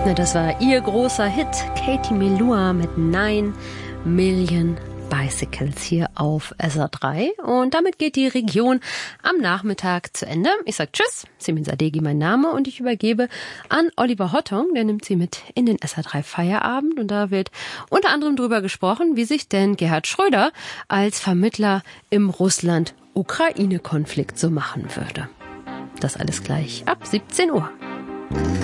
Na, das war ihr großer Hit, Katie Melua mit 9 Million Bicycles hier auf SR3. Und damit geht die Region am Nachmittag zu Ende. Ich sag Tschüss, Simin Sadeghi mein Name, und ich übergebe an Oliver Hottong, der nimmt Sie mit in den SR3 Feierabend. Und da wird unter anderem drüber gesprochen, wie sich denn Gerhard Schröder als Vermittler im Russland-Ukraine-Konflikt so machen würde. Das alles gleich ab 17 Uhr.